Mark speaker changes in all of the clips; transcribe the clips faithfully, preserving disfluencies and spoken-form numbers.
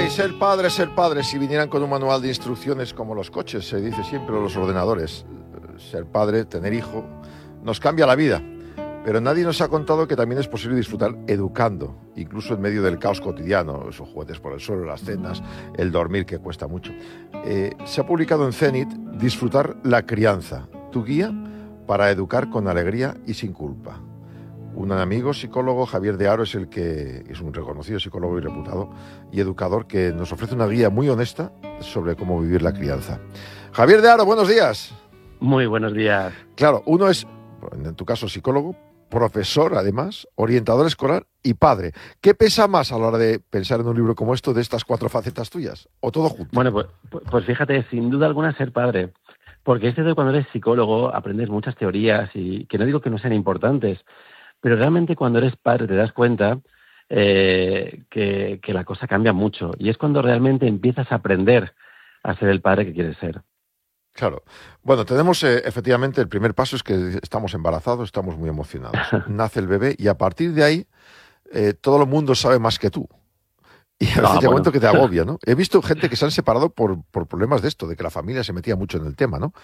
Speaker 1: Ay, ser padre, ser padre. Si vinieran con un manual de instrucciones como los coches, se dice siempre, o los ordenadores. Ser padre, tener hijo, nos cambia la vida. Pero nadie nos ha contado que también es posible disfrutar educando, incluso en medio del caos cotidiano, esos juguetes por el suelo, las cenas, el dormir que cuesta mucho. Eh, se ha publicado en Zenit Disfrutar la crianza, tu guía para educar con alegría y sin culpa. Un amigo psicólogo, Javier de Aro, es el que es un reconocido psicólogo y reputado y educador que nos ofrece una guía muy honesta sobre cómo vivir la crianza. Javier de Aro, buenos días.
Speaker 2: Muy buenos días.
Speaker 1: Claro, uno es, en tu caso, psicólogo, profesor, además, orientador escolar y padre. ¿Qué pesa más a la hora de pensar en un libro como esto de estas cuatro facetas tuyas? ¿O todo junto?
Speaker 2: Bueno, pues, pues fíjate, sin duda alguna ser padre. Porque este de cuando eres psicólogo aprendes muchas teorías y que no digo que no sean importantes, pero realmente cuando eres padre te das cuenta eh, que, que la cosa cambia mucho. Y es cuando realmente empiezas a aprender a ser el padre que quieres ser.
Speaker 1: Claro. Bueno, tenemos eh, efectivamente el primer paso es que estamos embarazados, estamos muy emocionados. Nace el bebé y a partir de ahí eh, todo el mundo sabe más que tú. Y a veces
Speaker 2: Ah,
Speaker 1: llega un
Speaker 2: bueno.
Speaker 1: momento que te agobia, ¿no? He visto gente que se han separado por, por problemas de esto, de que la familia se metía mucho en el tema, ¿no?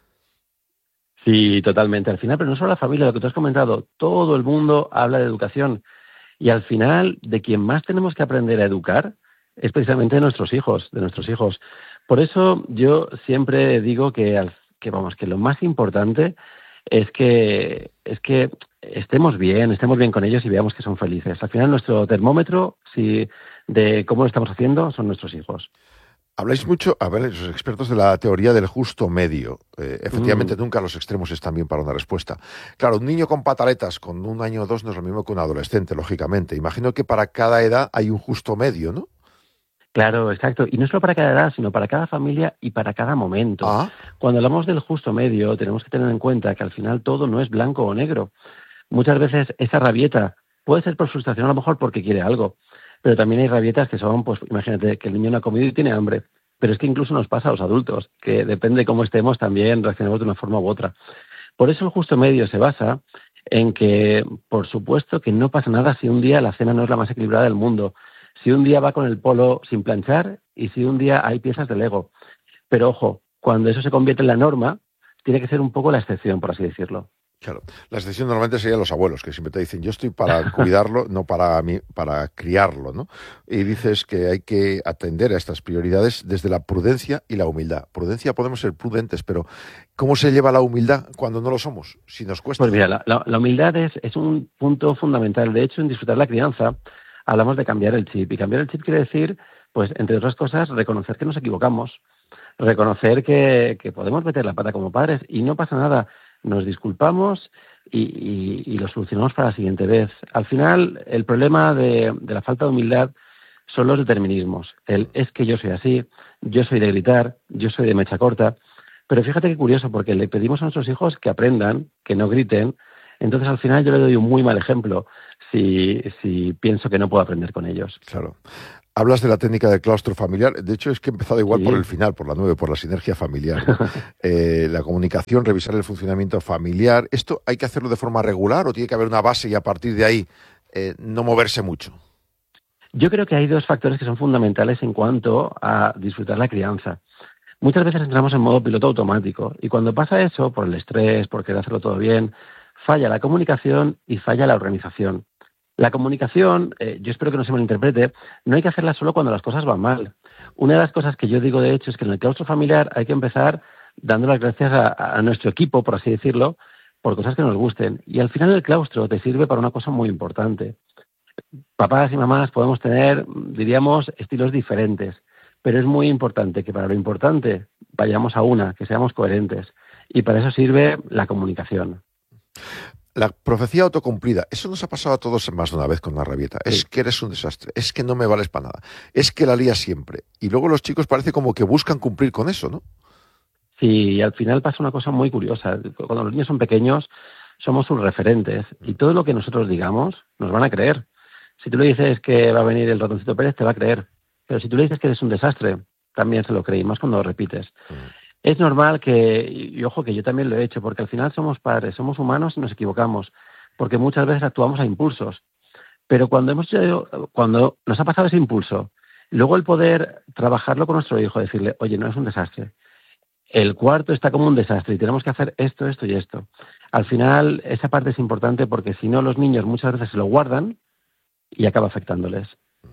Speaker 2: Sí, totalmente. Al final, pero no solo la familia, lo que tú has comentado, todo el mundo habla de educación. Y al final, de quien más tenemos que aprender a educar es precisamente de nuestros hijos, de nuestros hijos. Por eso yo siempre digo que, al- que vamos, que lo más importante es que es que estemos bien, estemos bien con ellos y veamos que son felices. Al final, nuestro termómetro, si de cómo lo estamos haciendo, son nuestros hijos.
Speaker 1: Habláis mucho, a ver, los expertos de la teoría del justo medio. Eh, efectivamente,
Speaker 2: Mm.
Speaker 1: nunca los extremos están bien para una respuesta. Claro, un niño con pataletas con un año o dos no es lo mismo que un adolescente, lógicamente. Imagino que para cada edad hay un justo medio, ¿no?
Speaker 2: Claro, exacto. Y no solo para cada edad, sino para cada familia y para cada momento.
Speaker 1: Ah,
Speaker 2: Cuando hablamos del justo medio, tenemos que tener en cuenta que al final todo no es blanco o negro. Muchas veces esa rabieta puede ser por frustración, a lo mejor porque quiere algo, pero también hay rabietas que son, pues imagínate que el niño no ha comido y tiene hambre. Pero es que incluso nos pasa a los adultos, que depende de cómo estemos, también reaccionamos de una forma u otra. Por eso el justo medio se basa en que, por supuesto, que no pasa nada si un día la cena no es la más equilibrada del mundo, si un día va con el polo sin planchar y si un día hay piezas de Lego. Pero ojo, cuando eso se convierte en la norma, tiene que ser un poco la excepción, por así decirlo.
Speaker 1: claro. La excepción normalmente serían los abuelos, que siempre te dicen, yo estoy para cuidarlo, no para mí, para criarlo, ¿no? Y dices que hay que atender a estas prioridades desde la prudencia y la humildad. Prudencia podemos ser prudentes, pero ¿cómo se lleva la humildad cuando no lo somos? Si nos cuesta.
Speaker 2: Pues mira, la, la- la humildad es, es un punto fundamental. De hecho, en disfrutar la crianza hablamos de cambiar el chip. Y cambiar el chip quiere decir, pues, entre otras cosas, reconocer que nos equivocamos, reconocer que, que podemos meter la pata como padres y no pasa nada. Nos disculpamos y, y- y lo solucionamos para la siguiente vez. Al final, el problema de, de la falta de humildad son los determinismos. El es que yo soy así, yo soy de gritar, yo soy de mecha corta. Pero fíjate qué curioso, porque le pedimos a nuestros hijos que aprendan, que no griten. Entonces, al final, yo le doy un muy mal ejemplo si, si pienso que no puedo aprender con ellos.
Speaker 1: Claro. Hablas de la técnica del claustro familiar. De hecho, es que he empezado igual
Speaker 2: Sí.
Speaker 1: por el final, por la nueve, por la sinergia familiar, ¿no? Eh, la comunicación, revisar el funcionamiento familiar. ¿Esto hay que hacerlo de forma regular o tiene que haber una base y a partir de ahí eh, no moverse mucho?
Speaker 2: Yo creo que hay dos factores que son fundamentales en cuanto a disfrutar la crianza. Muchas veces entramos en modo piloto automático y cuando pasa eso, por el estrés, por querer hacerlo todo bien, falla la comunicación y falla la organización. La comunicación, eh, yo espero que no se malinterprete, no hay que hacerla solo cuando las cosas van mal. Una de las cosas que yo digo, de hecho, es que en el claustro familiar hay que empezar dando las gracias a, a nuestro equipo, por así decirlo, por cosas que nos gusten. Y al final el claustro te sirve para una cosa muy importante. Papás y mamás podemos tener, diríamos, estilos diferentes, pero es muy importante que para lo importante vayamos a una, que seamos coherentes. Y para eso sirve la comunicación.
Speaker 1: La profecía autocumplida, eso nos ha pasado a todos más de una vez con la rabieta.
Speaker 2: Sí.
Speaker 1: Es que eres un desastre, es que no me vales para nada, es que la lías siempre. Y luego los chicos parece como que buscan cumplir con eso, ¿no?
Speaker 2: Sí, y al final pasa una cosa muy curiosa. Cuando los niños son pequeños, somos sus referentes y todo lo que nosotros digamos nos van a creer. Si tú le dices que va a venir el ratoncito Pérez, te va a creer. Pero si tú le dices que eres un desastre, también se lo cree, y más cuando lo repites. Es normal que, y ojo que yo también lo he hecho, porque al final somos padres, somos humanos y nos equivocamos, porque muchas veces actuamos a impulsos. Pero cuando hemos hecho- cuando nos ha pasado ese impulso Luego el poder trabajarlo con nuestro hijo, decirle, oye, no es un desastre. El cuarto está como un desastre y tenemos que hacer esto, esto y esto. Al final, esa parte es importante porque si no, los niños muchas veces se lo guardan y acaba afectándoles.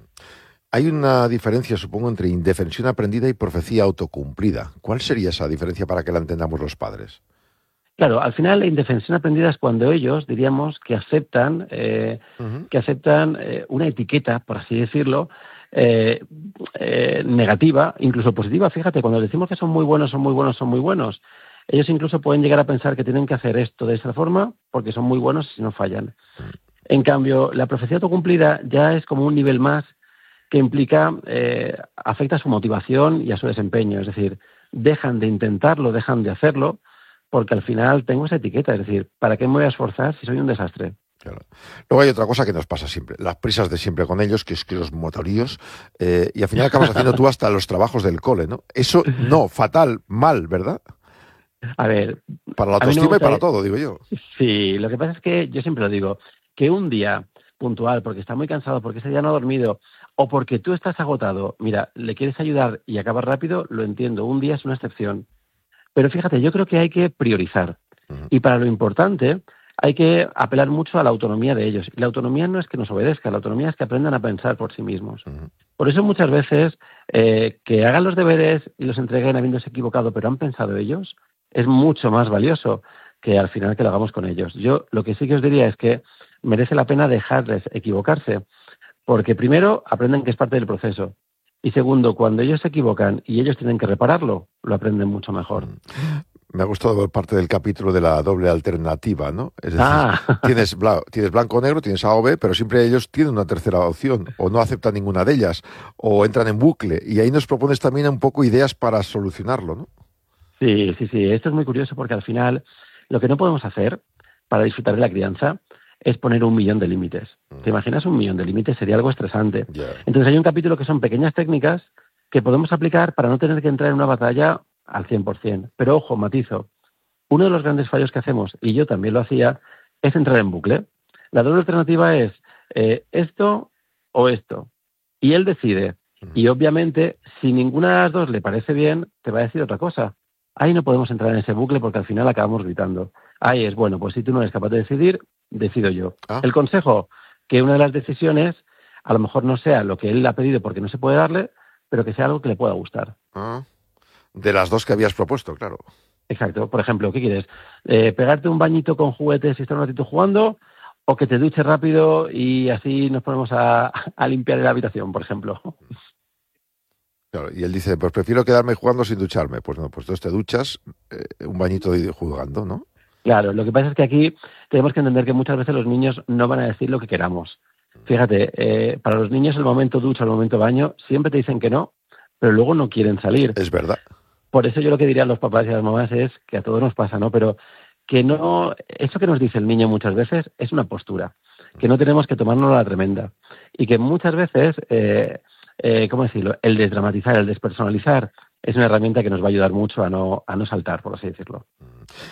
Speaker 1: Hay una diferencia, supongo, entre indefensión aprendida y profecía autocumplida. ¿Cuál sería esa diferencia para que la entendamos los padres?
Speaker 2: Claro, al final la indefensión aprendida es cuando ellos, diríamos, que aceptan, eh, uh-huh. que aceptan eh, una etiqueta, por así decirlo, eh, eh, negativa, incluso positiva. Fíjate, cuando decimos que son muy buenos, son muy buenos, son muy buenos, ellos incluso pueden llegar a pensar que tienen que hacer esto de esta forma porque son muy buenos y no fallan. En cambio, la profecía autocumplida ya es como un nivel más que implica, eh, afecta a su motivación y a su desempeño. Es decir, dejan de intentarlo, dejan de hacerlo, porque al final tengo esa etiqueta. Es decir, ¿para qué me voy a esforzar si soy un desastre?
Speaker 1: Claro. Luego hay otra cosa que nos pasa siempre, las prisas de siempre con ellos, que es que los motoríos, eh, y al final acabas haciendo tú hasta los trabajos del cole, ¿no? Eso, no, fatal, mal, ¿verdad?
Speaker 2: A ver...
Speaker 1: Para la autoestima no y para todo, digo yo.
Speaker 2: Sí, lo que pasa es que yo siempre lo digo, que un día puntual, porque está muy cansado, porque ese día no ha dormido, o porque tú estás agotado, mira, le quieres ayudar y acabas rápido, lo entiendo, un día es una excepción. Pero fíjate, yo creo que hay que priorizar. Uh-huh. Y para lo importante, hay que apelar mucho a la autonomía de ellos. Y la autonomía no es que nos obedezca, la autonomía es que aprendan a pensar por sí mismos. Uh-huh. Por eso muchas veces eh, que hagan los deberes y los entreguen habiéndose equivocado, pero han pensado ellos, es mucho más valioso que al final que lo hagamos con ellos. Yo lo que sí que os diría es que merece la pena dejarles equivocarse, porque primero aprenden que es parte del proceso. Y segundo, cuando ellos se equivocan y ellos tienen que repararlo, lo aprenden mucho mejor.
Speaker 1: Me ha gustado parte del capítulo de la doble alternativa, ¿no? Es decir,
Speaker 2: ah.
Speaker 1: tienes, bla, tienes blanco o negro, tienes A o B, pero siempre ellos tienen una tercera opción, o no aceptan ninguna de ellas, o entran en bucle. Y ahí nos propones también un poco ideas para solucionarlo, ¿no?
Speaker 2: Sí, sí, sí. Esto es muy curioso porque al final lo que no podemos hacer para disfrutar de la crianza es poner un millón de límites. ¿Te imaginas un millón de límites? Sería algo estresante.
Speaker 1: Yeah.
Speaker 2: Entonces hay un capítulo que son pequeñas técnicas que podemos aplicar para no tener que entrar en una batalla al cien por ciento. Pero ojo, matizo. Uno de los grandes fallos que hacemos, y yo también lo hacía, es entrar en bucle. La doble alternativa es eh, esto o esto. Y él decide. Y obviamente, si ninguna de las dos le parece bien, te va a decir otra cosa. Ahí no podemos entrar en ese bucle porque al final acabamos gritando. Ahí es, bueno, pues si tú no eres capaz de decidir, decido yo.
Speaker 1: Ah.
Speaker 2: El consejo, que una de las decisiones a lo mejor no sea lo que él ha pedido porque no se puede darle, pero que sea algo que le pueda gustar.
Speaker 1: Ah. De las dos que habías propuesto, claro.
Speaker 2: Exacto. Por ejemplo, ¿qué quieres? Eh, ¿Pegarte un bañito con juguetes y estar un ratito jugando? ¿O que te duches rápido y así nos ponemos a, a limpiar la habitación, por ejemplo?
Speaker 1: Claro, y él dice, pues prefiero quedarme jugando sin ducharme. Pues no, pues entonces te duchas, eh, un bañito de jugando, ¿no?
Speaker 2: Claro, lo que pasa es que aquí tenemos que entender que muchas veces los niños no van a decir lo que queramos. Fíjate, eh, para los niños el momento ducha, el momento baño, siempre te dicen que no, pero luego no quieren salir.
Speaker 1: Es verdad.
Speaker 2: Por eso yo lo que diría a los papás y a las mamás es que a todos nos pasa, ¿no? Pero que no, eso que nos dice el niño muchas veces es una postura, que no tenemos que tomárnoslo a la tremenda. Y que muchas veces, eh, eh, ¿cómo decirlo? El desdramatizar, el despersonalizar es una herramienta que nos va a ayudar mucho a no, a no saltar, por así decirlo.